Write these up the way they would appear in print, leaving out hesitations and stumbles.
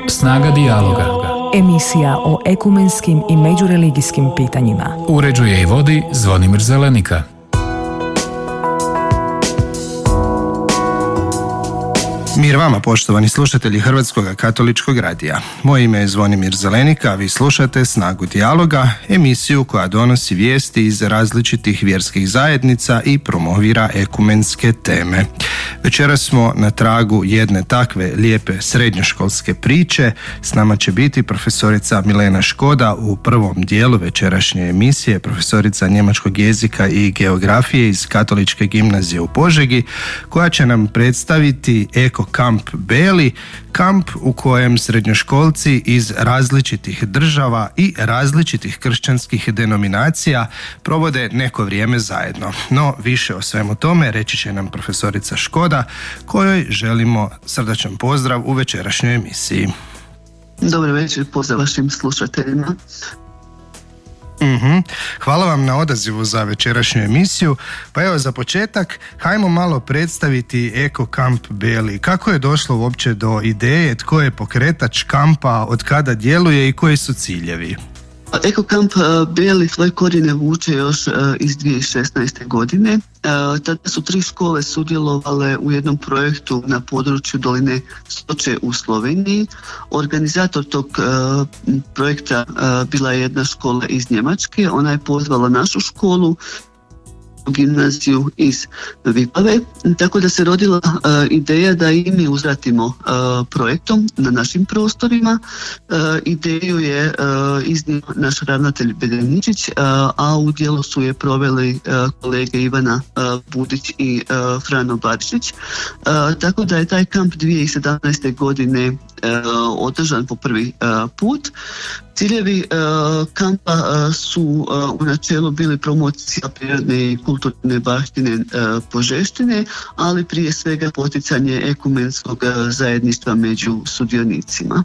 Snaga dijaloga. Emisija o ekumenskim i međureligijskim pitanjima. Uređuje i vodi Zvonimir Zelenika. Mir vama, poštovani slušatelji Hrvatskog katoličkog radija. Moje ime je Zvonimir Zelenika, a vi slušate Snagu dijaloga, emisiju koja donosi vijesti iz različitih vjerskih zajednica i promovira ekumenske teme. Večeras smo na tragu jedne takve lijepe srednjoškolske priče. S nama će biti profesorica Milena Škoda u prvom dijelu večerašnje emisije, profesorica njemačkog jezika i geografije iz Katoličke gimnazije u Požegi, koja će nam predstaviti Eko kamp Beli, kamp u kojem srednjoškolci iz različitih država i različitih kršćanskih denominacija provode neko vrijeme zajedno. No, više o svemu tome reći će nam profesorica Škoda, kojoj želimo srdačan pozdrav u večerašnjoj emisiji. Dobar večer, pozdrav vašim slušateljima. Hvala vam na odazivu za večerašnju emisiju. Pa evo, za početak, hajmo malo predstaviti Eko kamp Beli. Kako je došlo uopće do ideje, tko je pokretač kampa, od kada djeluje i koji su ciljevi? Eko kamp Beli svoje korijene vuče još iz 2016. godine. Tada su 3 škole sudjelovale u jednom projektu na području doline Soče u Sloveniji. Organizator tog projekta bila je jedna škola iz Njemačke. Ona je pozvala našu školu, gimnaziju iz Vipave, tako da se rodila ideja da i mi uzvratimo projektom na našim prostorima. Ideju je iznio naš ravnatelj Bedeničić, a u dijelu su je proveli kolege Ivana Budić i Frano Barišić, tako da je taj kamp 2017. godine održan po prvi put. Ciljevi kampa su u načelu bili promocija prirodne i kulturne baštine Požeštine, ali prije svega poticanje ekumenskog zajedništva među sudionicima.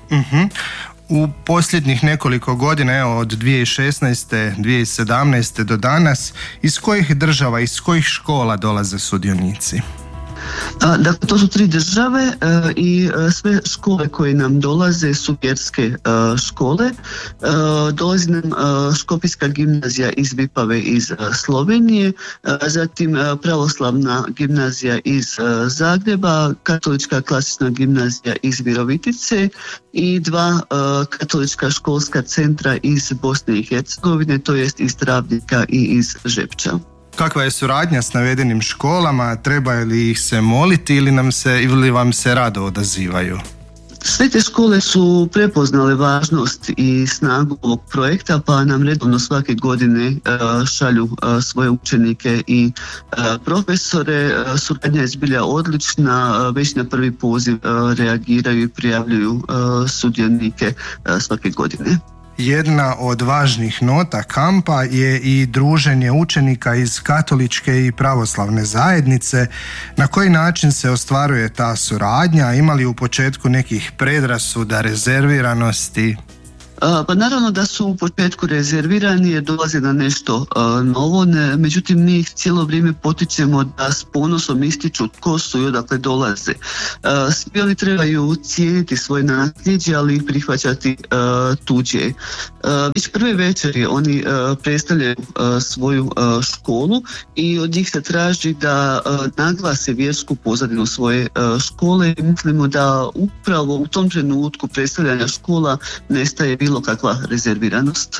U posljednjih nekoliko godina, evo od 2016. 2017. do danas, iz kojih država, iz kojih škola dolaze sudionici? Dakle, to su 3 države i sve škole koje nam dolaze su vjerske škole. Dolazi nam Škopijska gimnazija iz Vipave iz Slovenije, zatim pravoslavna gimnazija iz Zagreba, katolička klasična gimnazija iz Virovitice i 2 katolička školska centra iz Bosne i Hercegovine, to jest iz Travnika i iz Žepča. Kakva je suradnja s navedenim školama? Treba li ih se moliti ili vam se rado odazivaju? Sve te škole su prepoznale važnost i snagu ovog projekta, pa nam redovno svake godine šalju svoje učenike i profesore. Suradnja je zbilja odlična, već na prvi poziv reagiraju i prijavljuju sudionike svake godine. Jedna od važnih nota kampa je i druženje učenika iz katoličke i pravoslavne zajednice. Na koji način se ostvaruje ta suradnja? Ima li u početku nekih predrasuda, rezerviranosti? Pa naravno da su u početku rezervirani jer dolaze na nešto novo, međutim mi ih cijelo vrijeme potičemo da s ponosom ističu tko su i odakle dolaze. Svi oni trebaju cijeniti svoje nasljeđe, ali i prihvaćati tuđe. Već prve večeri oni predstavljaju svoju školu i od njih se traži da naglase vjersku pozadinu svoje škole. Mislimo da upravo u tom trenutku predstavljanja škola nestaje bilo kakva rezerviranost.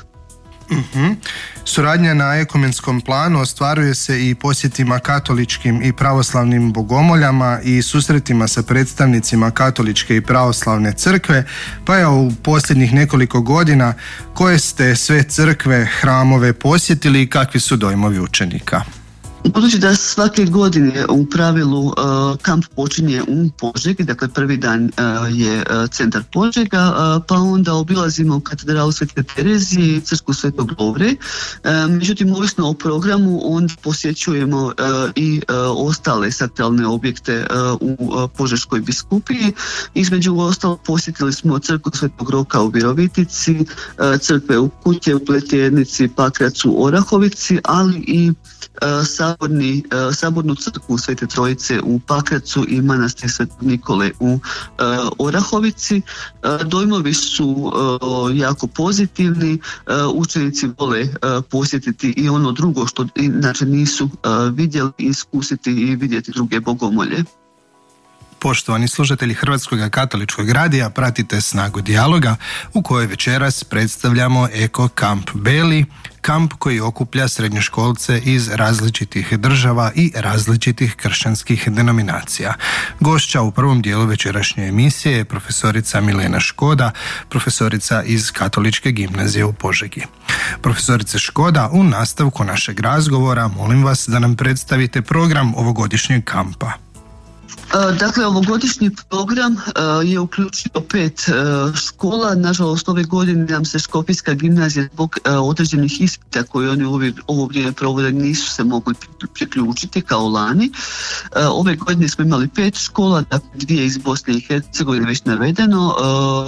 Suradnja na ekumenskom planu ostvaruje se i posjetima katoličkim i pravoslavnim bogomoljama i susretima sa predstavnicima katoličke i pravoslavne crkve. Pa evo, u posljednjih nekoliko godina koje ste sve crkve, hramove posjetili i kakvi su dojmovi učenika? Budući da svake godine u pravilu kamp počinje u Požegi, dakle prvi dan je centar Požega, pa onda obilazimo katedralu Svete Terezije i crkvu Svetog Lovre. Međutim, ovisno o programu, onda posjećujemo i ostale sakralne objekte u Požeškoj biskupiji. Između ostalog posjetili smo crkvu Svetog Roka u Virovitici, crkve u Kutje, u Pleternici, Pakracu, Orahovici, ali i sa sabornu crkvu Svete Trojice u Pakracu i manastir Svetog Nikole u Orahovici. Dojmovi su jako pozitivni, učenici vole posjetiti i ono drugo što inače nisu vidjeli, iskusiti i vidjeti druge bogomolje. Poštovani slušatelji Hrvatskog katoličkog radija, pratite Snagu dijaloga u kojoj večeras predstavljamo Eko Kamp Beli, kamp koji okuplja srednjoškolce iz različitih država i različitih kršćanskih denominacija. Gošća u prvom dijelu večerašnje emisije je profesorica Milena Škoda, profesorica iz Katoličke gimnazije u Požegi. Profesorice Škoda, u nastavku našeg razgovora molim vas da nam predstavite program ovogodišnjeg kampa. Dakle, ovogodišnji program je uključio 5 škola. Nažalost, ove godine nam se Škofijska gimnazija zbog određenih ispita koje oni ovo vrijeme provode nisu se mogli priključiti kao lani. Ove godine smo imali 5 škola, dakle 2 iz Bosne i Hercegovine već navedeno,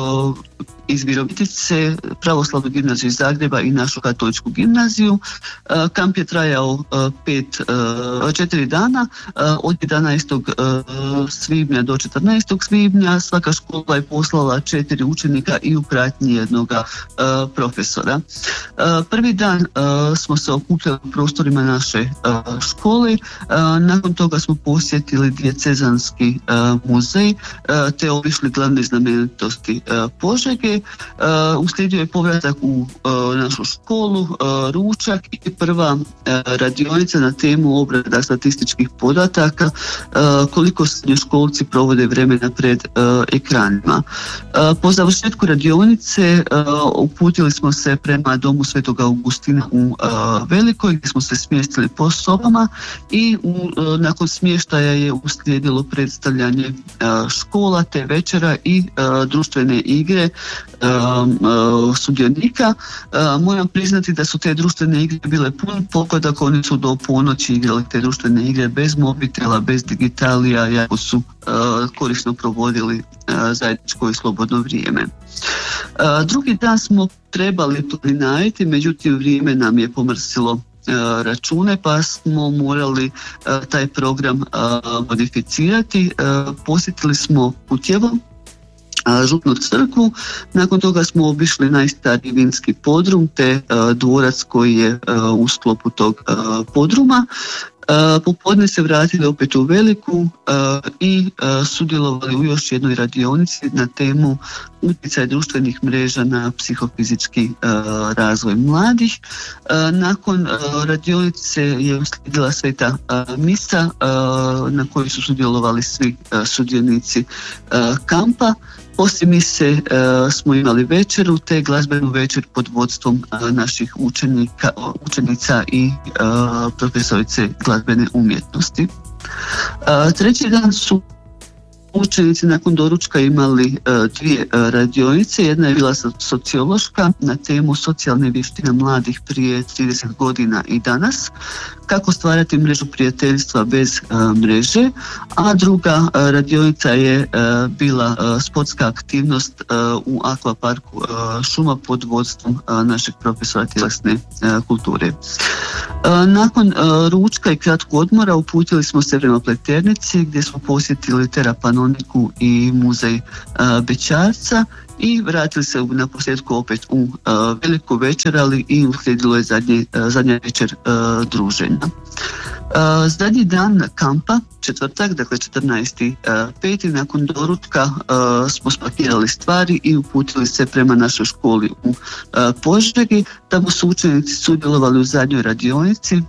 iz Virovitice, Pravoslavnu gimnaziju iz Zagreba i našu Katoličku gimnaziju. Kamp je trajao 4 dana, od 11. svibnja do 14. svibnja. Svaka škola je poslala 4 učenika i u pratnji jednog profesora. Prvi dan smo se okupljali u prostorima naše škole, nakon toga smo posjetili dijecezanski muzej te obišli glavne znamenitosti Požege. Uslijedio je povratak u našu školu, ručak i prva radionica na temu obrada statističkih podataka, koliko srednjoškolci provode vremena pred ekranima. Po završetku radionice uputili smo se prema domu Svetog Augustina u Velikoj, gdje smo se smjestili po sobama i nakon smještaja je uslijedilo predstavljanje škola te večera i društvene igre sudionika. Moram priznati da su te društvene igre bile pun pogodak, oni su do ponoći igrali te društvene igre bez mobitela, bez digitalija, jako su korisno provodili zajedničko i slobodno vrijeme. Drugi dan smo trebali planinariti, međutim vrijeme nam je pomrsilo račune pa smo morali taj program modificirati. Posjetili smo Kutjevo, Župnu crkvu, nakon toga smo obišli najstariji vinski podrum te dvorac koji je u sklopu tog podruma. Popodne se vratili opet u Veliku i sudjelovali u još jednoj radionici na temu utjecaj društvenih mreža na psihofizički razvoj mladih. Nakon radionice je uslijedila sveta misa na kojoj su sudjelovali svi sudionici kampa. Poslije mise smo imali večeru te glazbenu večer pod vodstvom naših učenica i profesorice glazbene umjetnosti. Treći dan su učenici nakon doručka imali 2 radionice. Jedna je bila sociološka na temu socijalne vještine mladih prije 30 godina i danas, kako stvarati mrežu prijateljstva bez mreže, a druga radionica je bila sportska aktivnost u akvaparku Šuma pod vodstvom našeg profesora tjelesne kulture. Nakon ručka i kratkog odmora uputili smo se prema Pleternici gdje smo posjetili Terapanoniku i muzej Bećarca i vratili se na posljedku opet u Veliku večerali i uslijedilo je zadnja večer druženja. Zadnji dan kampa, četvrtak, dakle 14.5. nakon doručka smo spakirali stvari i uputili se prema našoj školi u Požegi. Tamo su učenici sudjelovali u zadnjoj radionici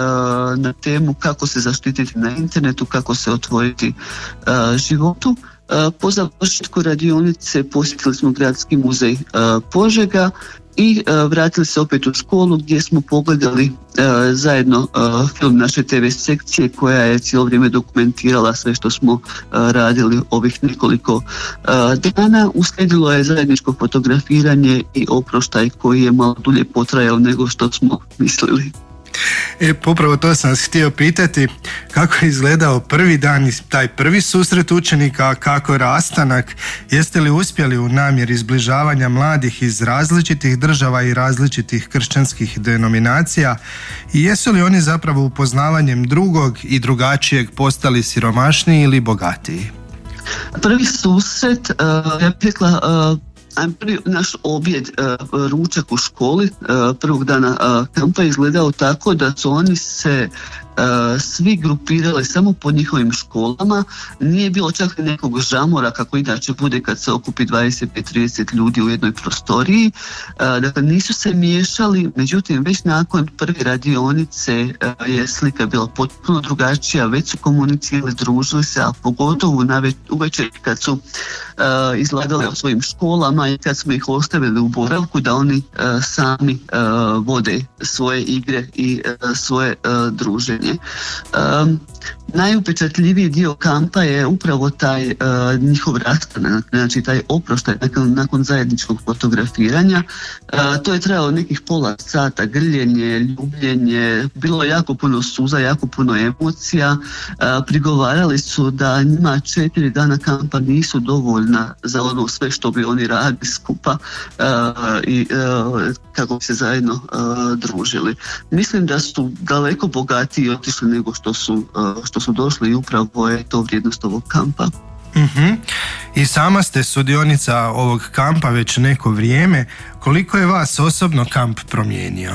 na temu kako se zaštititi na internetu, kako se otvoriti životu. Po završetku radionice posjetili smo Gradski muzej Požega i vratili se opet u školu gdje smo pogledali zajedno film naše TV sekcije koja je cijelo vrijeme dokumentirala sve što smo radili ovih nekoliko dana. Uslijedilo je zajedničko fotografiranje i oproštaj koji je malo dulje potrajao nego što smo mislili. Upravo to sam vas htio pitati, kako je izgledao prvi dan i taj prvi susret učenika, kako rastanak, jeste li uspjeli u namjeri zbližavanja mladih iz različitih država i različitih kršćanskih denominacija i jesu li oni zapravo upoznavanjem drugog i drugačijeg postali siromašniji ili bogatiji? Prvi susret, ja bih rekla, prvi naš objed, ručak u školi prvog dana kampa izgledao tako da su oni se svi grupirali samo po njihovim školama, nije bilo čak i nekog žamora kako inače bude kad se okupi 25-30 ljudi u jednoj prostoriji, dakle nisu se miješali, međutim već nakon prve radionice je slika bila potpuno drugačija, već su komunicirali, družili se, a pogotovo uvečer kad su izlagali o svojim školama i kad smo ih ostavili u boravku da oni sami vode svoje igre i svoje druženje. Najupečatljiviji dio kampa je upravo taj njihov rastanak, znači taj oproštaj nakon zajedničkog fotografiranja. To je trajalo nekih pola sata, grljenje, ljubljenje, bilo je jako puno suza, jako puno emocija. Prigovarali su da njima 4 dana kampa nisu dovoljna za ono sve što bi oni radili skupa i kako bi se zajedno družili. Mislim da su daleko bogatiji otišli nego što su došli i upravo je to vrijednost ovog kampa. I sama ste sudionica ovog kampa već neko vrijeme. Koliko je vas osobno kamp promijenio?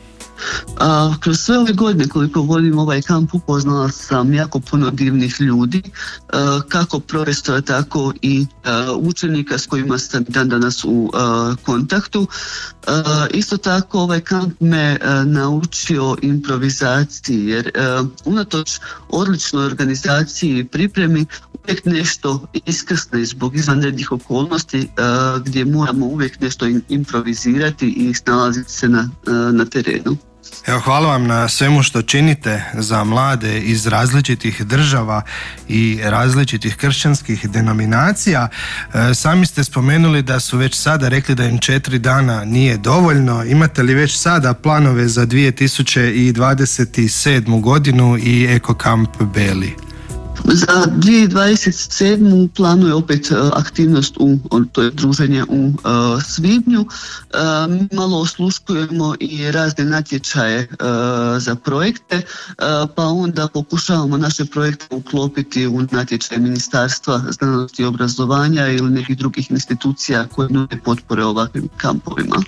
Kroz sve ove godine koliko vodim ovaj kamp upoznala sam jako puno divnih ljudi, kako profesora tako i učenika s kojima sam dan danas u kontaktu. Isto tako ovaj kamp me naučio improvizaciji jer unatoč odličnoj organizaciji i pripremi uvijek nešto iskrsne zbog izvanrednih okolnosti gdje moramo uvijek nešto improvizirati i snalaziti se na terenu. Evo, hvala vam na svemu što činite za mlade iz različitih država i različitih kršćanskih denominacija. Sami ste spomenuli da su već sada rekli da im 4 dana nije dovoljno. Imate li već sada planove za 2027. godinu i Eko Kamp Beli? Za 2027. u planu je opet aktivnost, to je druženje u svibnju. Malo osluškujemo i razne natječaje za projekte, pa onda pokušavamo naše projekte uklopiti u natječaj Ministarstva znanosti i obrazovanja ili nekih drugih institucija koje nude potpore ovakvim kampovima.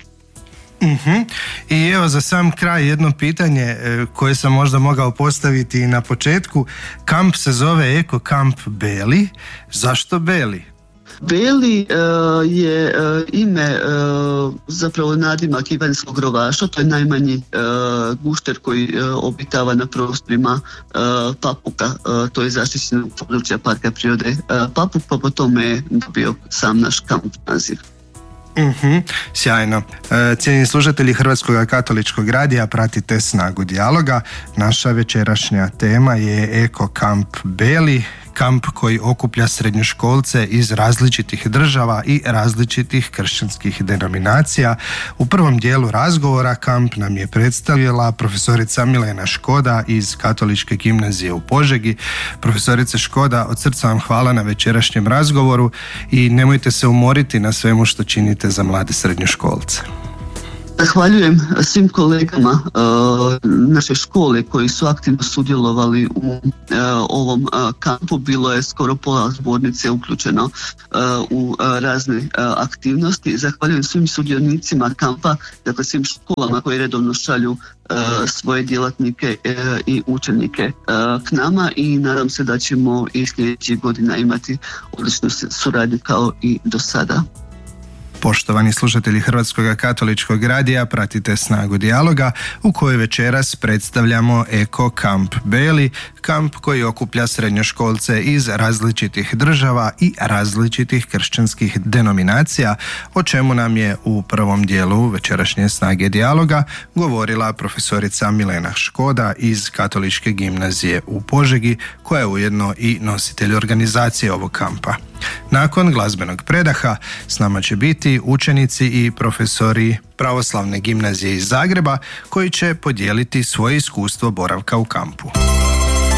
I evo za sam kraj jedno pitanje koje sam možda mogao postaviti na početku. Kamp se zove Eko Kamp Beli. Zašto Beli? Beli je ime zapravo nadimak ivanjskog rovaša, to je najmanji gušter koji obitava na prostorima Papuka, to je zaštićeno područja Parka prirode Papuk, pa po tome je dobio sam naš kamp naziv. Sjajno. Cijenjeni slušatelji Hrvatskog katoličkog radija, pratite Snagu dijaloga. Naša večerašnja tema je Eko Kamp Beli, kamp koji okuplja srednjoškolce iz različitih država i različitih kršćanskih denominacija. U prvom dijelu razgovora kamp nam je predstavila profesorica Milena Škoda iz Katoličke gimnazije u Požegi. Profesorice Škoda, od srca vam hvala na večerašnjem razgovoru i nemojte se umoriti na svemu što činite za mlade srednjoškolce. Zahvaljujem svim kolegama naše škole koji su aktivno sudjelovali u ovom kampu. Bilo je skoro pola zbornice uključeno u razne aktivnosti. Zahvaljujem svim sudionicima kampa, dakle svim školama koji redovno šalju svoje djelatnike i učenike k nama i nadam se da ćemo i sljedećih godina imati odličnu suradnju kao i do sada. Poštovani slušatelji Hrvatskog katoličkog radija, pratite Snagu dijaloga u kojoj večeras predstavljamo Eko Kamp Beli, kamp koji okuplja srednjoškolce iz različitih država i različitih kršćanskih denominacija, o čemu nam je u prvom dijelu večerašnje Snage dijaloga govorila profesorica Milena Škoda iz Katoličke gimnazije u Požegi, koja je ujedno i nositelj organizacije ovog kampa. Nakon glazbenog predaha s nama će biti učenici i profesori Pravoslavne gimnazije iz Zagreba koji će podijeliti svoje iskustvo boravka u kampu.